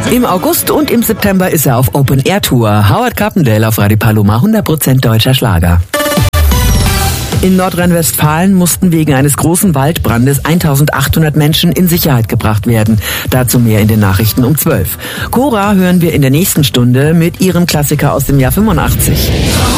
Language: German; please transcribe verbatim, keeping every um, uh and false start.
Im August und im September ist er auf Open-Air-Tour. Howard Carpendale auf Radio Paloma, hundert Prozent deutscher Schlager. In Nordrhein-Westfalen mussten wegen eines großen Waldbrandes eintausendachthundert Menschen in Sicherheit gebracht werden. Dazu mehr in den Nachrichten um zwölf. Cora hören wir in der nächsten Stunde mit ihrem Klassiker aus dem Jahr fünfundachtzig.